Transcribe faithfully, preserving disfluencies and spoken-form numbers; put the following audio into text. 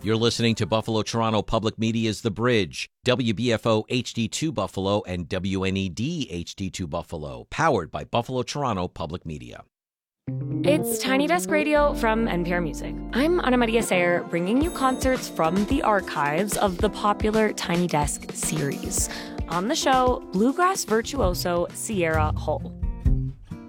You're listening to Buffalo Toronto Public Media's The Bridge, W B F O H D two Buffalo and W N E D H D two Buffalo, powered by Buffalo Toronto Public Media. It's Tiny Desk Radio from N P R Music. I'm Ana Maria Sayer, bringing you concerts from the archives of the popular Tiny Desk series. On the show, bluegrass virtuoso Sierra Hull.